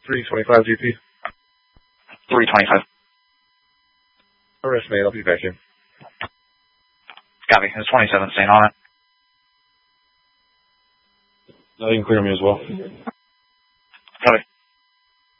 325 GP. 325. Arrest made, I'll be back here. Copy. It's 27 staying on it. No, you can clear me as well.